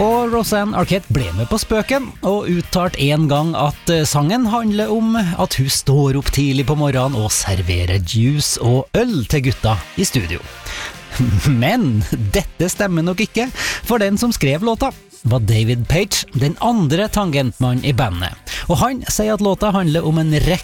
Og Rosanne Arquette ble med på spøken, og uttalt en gang at sangen handler om at hun står opp tidlig på morgenen og serverer juice og øl til gutta i studio. Men dette stemmer nok ikke, for den som skrev låta var David Page, den andre tangentmannen i bandet. Og han sier at låta handler om en rekke